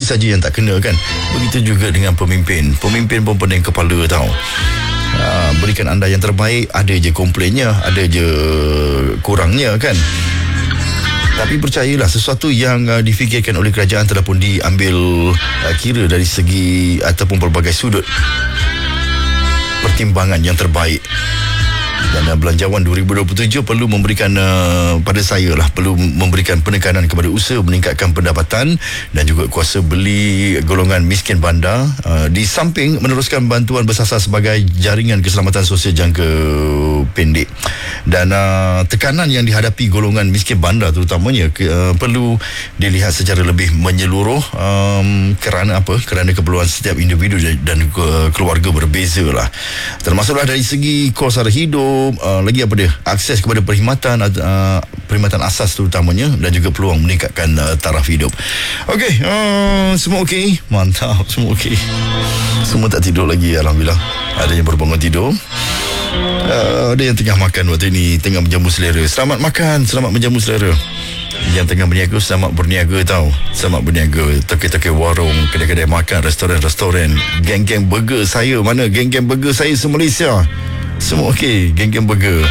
saja yang tak kena kan. Begitu juga dengan pemimpin. Pemimpin pun pening kepala tau. Berikan anda yang terbaik, ada je komplainnya, ada je kurangnya kan. Tapi percayalah, sesuatu yang difikirkan oleh kerajaan telah pun diambil kira dari segi ataupun pelbagai sudut pertimbangan yang terbaik. Dan belanjawan 2027 perlu memberikan pada saya lah, perlu memberikan penekanan kepada usaha meningkatkan pendapatan dan juga kuasa beli golongan miskin bandar, di samping meneruskan bantuan bersasar sebagai jaringan keselamatan sosial jangka pendek. Dan tekanan yang dihadapi golongan miskin bandar terutamanya perlu dilihat secara lebih menyeluruh, kerana apa? Kerana keperluan setiap individu dan keluarga berbeza lah. Termasuklah dari segi kos sara hidup, lagi apa dia, akses kepada perkhidmatan asas terutamanya, dan juga peluang meningkatkan taraf hidup. Okey, semua okey? Mantap, semua okey. Semua tak tidur lagi, alhamdulillah. Ada yang baru bangun tidur. Ada yang tengah makan waktu ini, tengah menjamu selera. Selamat makan, selamat menjamu selera. Yang tengah berniaga, selamat berniaga tau. Selamat berniaga. Toke-toke warung, kedai-kedai makan, restoran-restoran, geng-geng burger saya. Mana geng-geng burger saya se-Malaysia? Semua okey, geng-geng burger.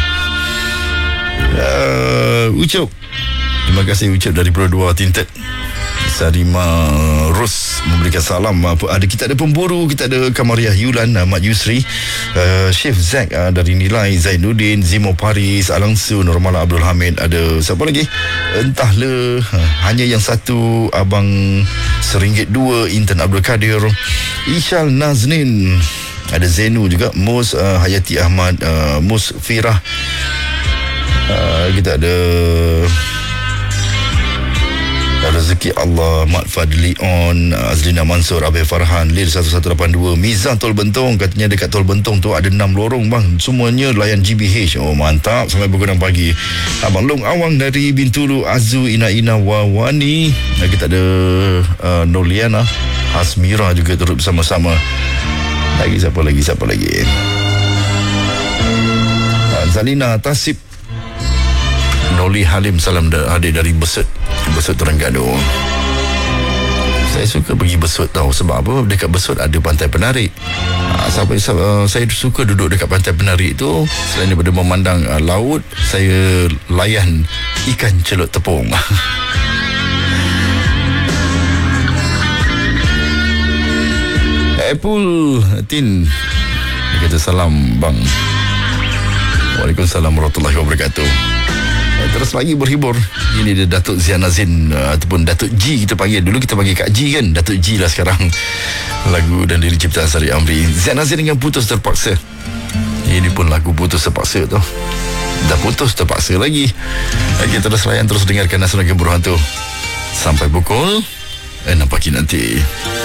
Ucup, terima kasih Ucup dari Pro 2 Tinted. Sarima Rus memberikan salam. Kita ada pemburu, kita ada Kamariah Yulan, Mat Yusri, Chef Zack dari Nilai, Zainuddin, Zimo Paris, Alangsu, Nurmala Abdul Hamid. Ada siapa lagi? Entahlah, hanya yang satu, Abang RM1.2, Intan Abdul Kadir, Ishal Naznin, ada Zenu juga, Mus Hayati Ahmad, Mus Firah, kita ada Rezeki Allah, Mat Fadli On, Azlina Mansur, Abai Farhan, Lir 1182, Mizan Tol Bentong, katanya dekat Tol Bentong tu ada 6 lorong bang, semuanya layan GBH. Oh mantap, sampai pukul 6 pagi. Abang Long Awang dari Bintulu, Azu Ina Wawani, kita ada Noliana Hasmira juga turut bersama-sama. Siapa lagi? Zalina Tasib, Noli Halim, salam hadir dari Besut Terengganu. Saya suka pergi Besut tau. Sebab apa? Dekat Besut ada pantai penarik. Saya suka duduk dekat pantai penarik tu. Selain daripada memandang laut, saya layan ikan celup tepung. Apple Tin, dia kata salam bang. Waalaikumsalam warahmatullahi wabarakatuh. Terus lagi berhibur. Ini dia Datuk Zian Azin, ataupun Datuk G kita panggil. Dulu kita panggil Kak G kan, Datuk G lah sekarang. Lagu dan diri ciptaan Sari Amri. Zian Azin dengan Putus Terpaksa. Ini pun lagu Putus Terpaksa tu. Dah putus terpaksa lagi. Kita terus layan, terus dengarkan Nasional Gembur Hantu sampai pukul 6 pagi nanti.